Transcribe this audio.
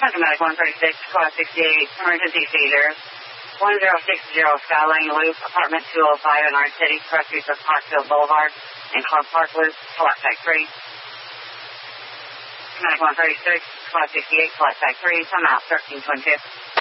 Medic 136, Squad 68, emergency seizure. 1060 Skyline Loop, apartment 205 in Orange City, cross-streets of Parkfield Boulevard and Clark Park Loop, select type 3. Medic 136, Squad 68, select type 3, come out 1322.